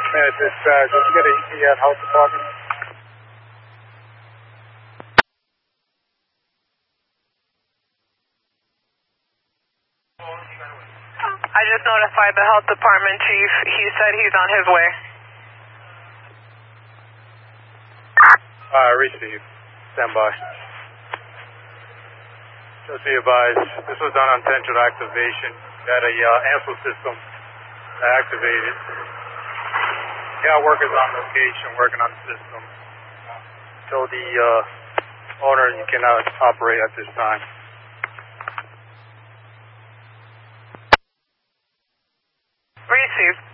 Dispatch, did you get an ET at Health Department? I just notified the health department chief. He said he's on his way. Received. Stand by. Just be advised, this was done on central activation. We had a ANSO system activated. Yeah, workers on location working on the system. So the owner, you cannot operate at this time. Received.